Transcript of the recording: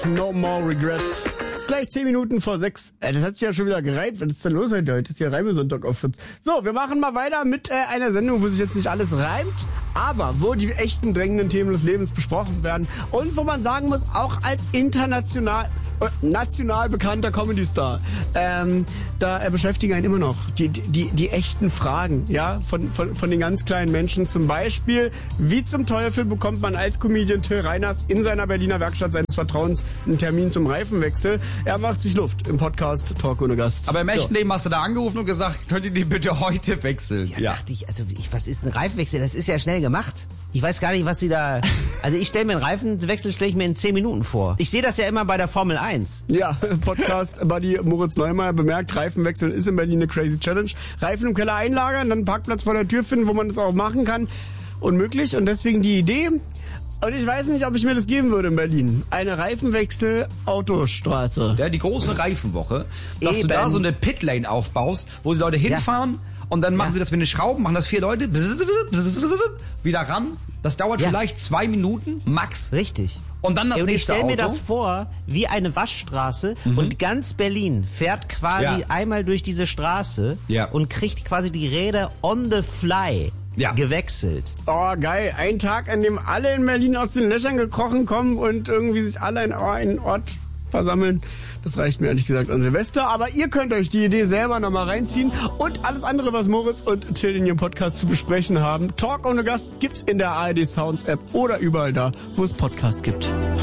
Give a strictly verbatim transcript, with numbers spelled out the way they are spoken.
No more regrets. Gleich zehn Minuten vor sechs. Äh, das hat sich ja schon wieder gereiht. Was ist denn los heute? Heute ist hier Reimesonntag auf Fritz. So, wir machen mal weiter mit äh, einer Sendung, wo sich jetzt nicht alles reimt, aber wo die echten drängenden Themen des Lebens besprochen werden und wo man sagen muss, auch als international, äh, national bekannter Comedy-Star, ähm, da äh, beschäftigen einen immer noch die, die, die echten Fragen, ja, von, von, von den ganz kleinen Menschen. Zum Beispiel, wie zum Teufel bekommt man als Comedian Till Reiners in seiner Berliner Werkstatt seines Vertrauens einen Termin zum Reifenwechsel? Er macht sich Luft im Podcast Talk ohne Gast. Aber im echten so. Leben hast du da angerufen und gesagt, könnt ihr die bitte heute wechseln? Ja, ja. dachte ich, also ich, was ist ein Reifenwechsel? Das ist ja schnell gemacht. Ich weiß gar nicht, was die da... Also ich stelle mir einen Reifenwechsel stelle ich mir in zehn Minuten vor. Ich sehe das ja immer bei der Formel eins. Ja, Podcast-Buddy Moritz Neumeier bemerkt, Reifenwechseln ist in Berlin eine crazy Challenge. Reifen im Keller einlagern, dann einen Parkplatz vor der Tür finden, wo man das auch machen kann. Unmöglich. Und deswegen die Idee... Und ich weiß nicht, ob ich mir das geben würde in Berlin. Eine Reifenwechsel-Autostraße. Ja, die große Reifenwoche. Dass Eben. du da so eine Pitlane aufbaust, wo die Leute hinfahren ja. und dann machen ja. sie das mit den Schrauben, machen das vier Leute, wieder ran. Das dauert ja. vielleicht zwei Minuten, max. Richtig. Und dann das und nächste Auto. Ich stelle mir das vor, wie eine Waschstraße mhm. und ganz Berlin fährt quasi ja. einmal durch diese Straße ja. und kriegt quasi die Räder on the fly. Ja. Gewechselt. Oh, geil. Ein Tag, an dem alle in Berlin aus den Löchern gekrochen kommen und irgendwie sich alle in einen Ort versammeln. Das reicht mir ehrlich gesagt an Silvester. Aber ihr könnt euch die Idee selber nochmal reinziehen. Und alles andere, was Moritz und Till in ihrem Podcast zu besprechen haben. Talk ohne Gast gibt's in der A R D Sounds App oder überall da, wo es Podcasts gibt.